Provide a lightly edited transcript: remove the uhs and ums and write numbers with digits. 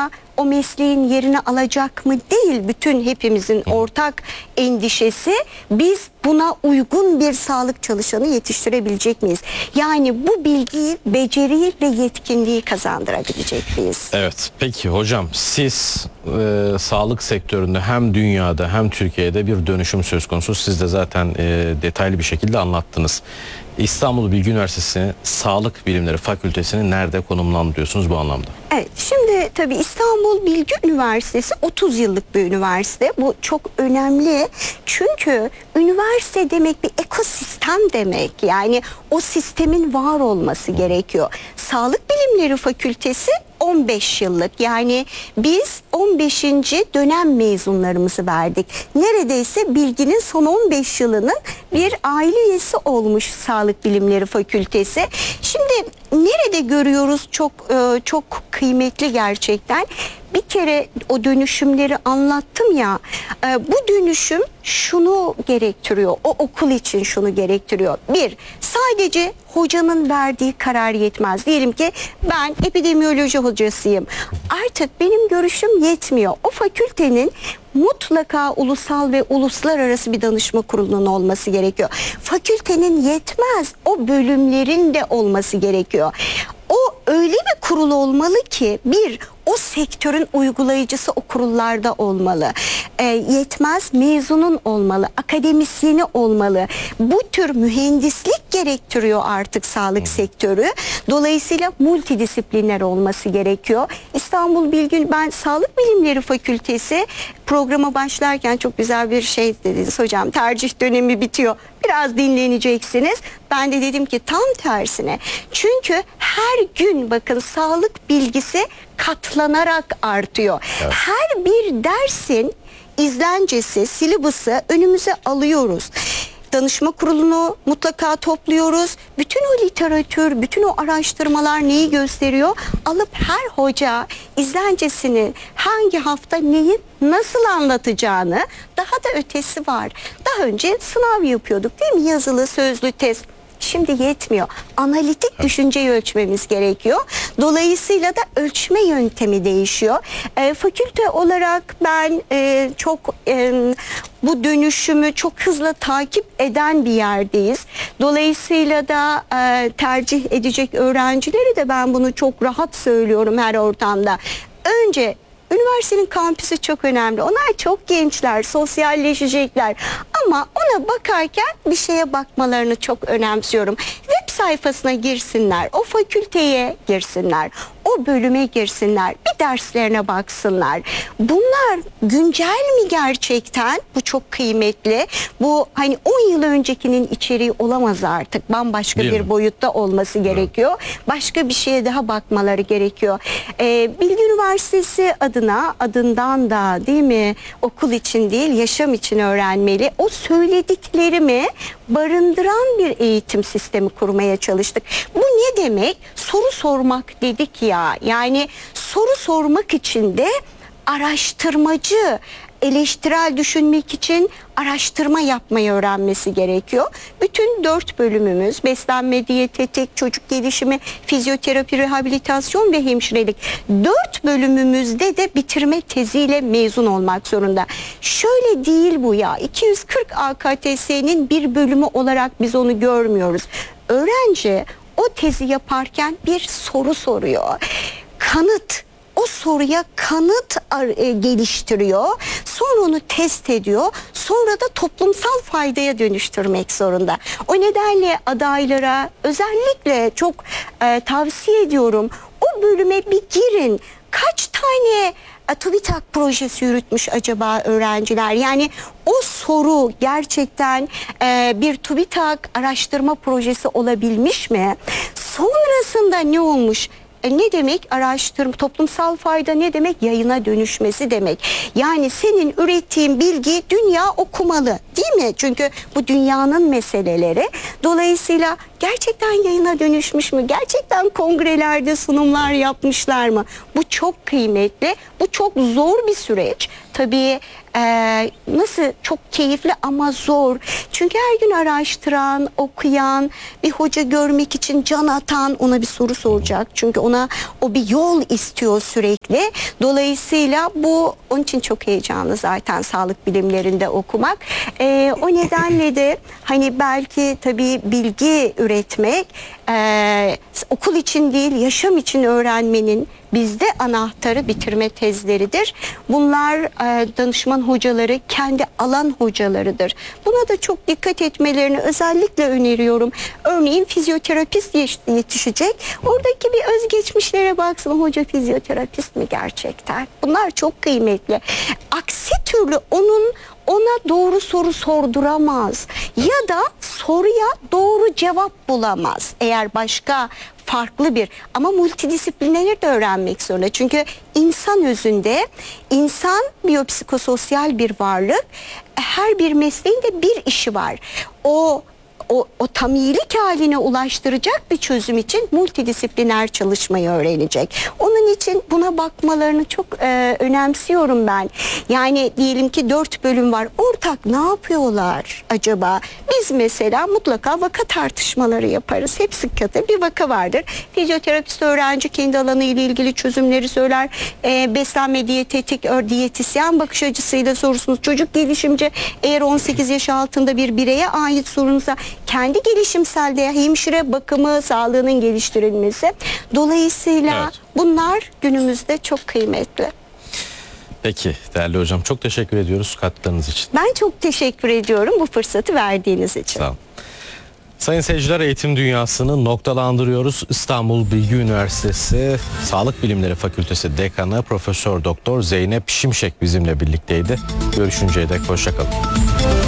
sonra o mesleğin yerini alacak mı değil, bütün hepimizin ortak endişesi, biz buna uygun bir sağlık çalışanı yetiştirebilecek miyiz? Yani bu bilgiyi, beceriyi ve yetkinliği kazandırabilecek miyiz? Evet, peki hocam, siz sağlık sektöründe hem dünyada hem Türkiye'de bir dönüşüm söz konusu. Siz de zaten detaylı bir şekilde anlattınız. İstanbul Bilgi Üniversitesi Sağlık Bilimleri Fakültesini nerede konumlandırıyorsunuz bu anlamda? Evet, şimdi tabii İstanbul Bilgi Üniversitesi 30 yıllık bir üniversite. Bu çok önemli. Çünkü üniversite demek bir ekosistem demek. Yani o sistemin var olması gerekiyor. Sağlık Bilimleri Fakültesi 15 yıllık, yani biz 15. dönem mezunlarımızı verdik. Neredeyse bilginin son 15 yılının bir aile üyesi olmuş Sağlık Bilimleri Fakültesi. Şimdi nerede görüyoruz, çok kıymetli gerçekten. Bir kere o dönüşümleri anlattım ya, bu dönüşüm şunu gerektiriyor, o okul için şunu gerektiriyor. Bir, sadece hocanın verdiği karar yetmez. Diyelim ki ben epidemiyoloji hocasıyım. Artık benim görüşüm yetmiyor. O fakültenin mutlaka ulusal ve uluslararası bir danışma kurulunun olması gerekiyor. Fakültenin yetmez, o bölümlerin de olması gerekiyor. O öyle bir kurul olmalı ki, bir, o sektörün uygulayıcısı o kurullarda olmalı. Yetmez, mezunun olmalı, akademisyeni olmalı. Bu tür mühendislik gerektiriyor artık sağlık sektörü. Dolayısıyla multidisipliner olması gerekiyor. İstanbul Bilgi, ben Sağlık Bilimleri Fakültesi programa başlarken çok güzel bir şey dediniz hocam. Tercih dönemi bitiyor, biraz dinleneceksiniz. Ben de dedim ki tam tersine. Çünkü her gün bakın sağlık bilgisi katlanarak artıyor. Evet. Her bir dersin izlencesi, silabısı önümüze alıyoruz. Danışma kurulunu mutlaka topluyoruz. Bütün o literatür, bütün o araştırmalar neyi gösteriyor? Alıp her hoca izlencesini, hangi hafta neyi nasıl anlatacağını, daha da ötesi var. Daha önce sınav yapıyorduk değil mi? Yazılı, sözlü test. Şimdi yetmiyor. Analitik düşünceyi ölçmemiz gerekiyor. Dolayısıyla da ölçme yöntemi değişiyor. Fakülte olarak ben bu dönüşümü çok hızlı takip eden bir yerdeyiz. Dolayısıyla da tercih edecek öğrencileri de ben bunu çok rahat söylüyorum her ortamda. Önce üniversitenin kampüsü çok önemli. Onlar çok gençler, sosyalleşecekler. Ama ona bakarken bir şeye bakmalarını çok önemsiyorum. Web sayfasına girsinler, o fakülteye girsinler, o bölüme girsinler, bir derslerine baksınlar. Bunlar güncel mi gerçekten? Bu çok kıymetli. Bu hani 10 yıl öncekinin içeriği olamaz artık. Bambaşka bir boyutta olması gerekiyor. Başka bir şeye daha bakmaları gerekiyor. Bilgi Üniversitesi adından da değil mi? Okul için değil, yaşam için öğrenmeli. O söylediklerimi barındıran bir eğitim sistemi kurmaya çalıştık. Bu ne demek? Soru sormak dedik ya. Yani soru sormak için de araştırmacı, eleştirel düşünmek için araştırma yapmayı öğrenmesi gerekiyor. Bütün 4 bölümümüz, beslenme, diyetetik, çocuk gelişimi, fizyoterapi, rehabilitasyon ve hemşirelik. 4 bölümümüzde de bitirme teziyle mezun olmak zorunda. Şöyle değil bu ya, 240 AKTS'nin bir bölümü olarak biz onu görmüyoruz. Öğrenci o tezi yaparken bir soru soruyor. O soruya kanıt geliştiriyor. Sonra onu test ediyor. Sonra da toplumsal faydaya dönüştürmek zorunda. O nedenle adaylara özellikle çok tavsiye ediyorum. O bölüme bir girin. Kaç tane TÜBİTAK projesi yürütmüş acaba öğrenciler? Yani o soru gerçekten bir TÜBİTAK araştırma projesi olabilmiş mi? Sonrasında ne olmuş? Ne demek araştırma, toplumsal fayda ne demek? Yayına dönüşmesi demek. Yani senin ürettiğin bilgi dünya okumalı, değil mi? Çünkü bu dünyanın meseleleri. Dolayısıyla gerçekten yayına dönüşmüş mü? Gerçekten kongrelerde sunumlar yapmışlar mı? Bu çok kıymetli. Bu çok zor bir süreç. tabii nasıl çok keyifli ama zor. Çünkü her gün araştıran, okuyan, bir hoca görmek için can atan, ona bir soru soracak. Çünkü ona o bir yol istiyor sürekli. Dolayısıyla bu onun için çok heyecanlı zaten sağlık bilimlerinde okumak. O nedenle de hani belki tabii bilgi üretmek okul için değil, yaşam için öğrenmenin bizde anahtarı bitirme tezleridir. Bunlar danışman hocaları kendi alan hocalarıdır. Buna da çok dikkat etmelerini özellikle öneriyorum. Örneğin fizyoterapist yetişecek. Oradaki bir özgeçmişlere baksın. Hoca fizyoterapist mi gerçekten? Bunlar çok kıymetli. Aksi türlü ona doğru soru sorduramaz ya da soruya doğru cevap bulamaz. Eğer başka farklı bir ama multidisipliner de öğrenmek zorunda. Çünkü insan özünde insan biyopsikososyal bir varlık. Her bir mesleğin de bir işi var. O tam iyilik haline ulaştıracak bir çözüm için multidisipliner çalışmayı öğrenecek. Onun için buna bakmalarını çok önemsiyorum ben. Yani diyelim ki 4 bölüm var. Ortak ne yapıyorlar acaba? Biz mesela mutlaka vaka tartışmaları yaparız. Hepsi katı bir vaka vardır. Fizyoterapist öğrenci kendi alanı ile ilgili çözümleri söyler. Beslenme diyetetik, diyetisyen bakış açısıyla sorursunuz. Çocuk gelişimci eğer 18 yaş altında bir bireye ait sorunsa kendi gelişimsel de hemşire bakımı, sağlığının geliştirilmesi. Dolayısıyla Evet. bunlar günümüzde çok kıymetli. Peki değerli hocam, çok teşekkür ediyoruz katkılarınız için. Ben çok teşekkür ediyorum bu fırsatı verdiğiniz için. Sağ olun. Sayın seyirciler, eğitim dünyasını noktalandırıyoruz. İstanbul Bilgi Üniversitesi Sağlık Bilimleri Fakültesi Dekanı Profesör Doktor Zeynep Şimşek bizimle birlikteydi. Görüşünceye dek hoşça kalın.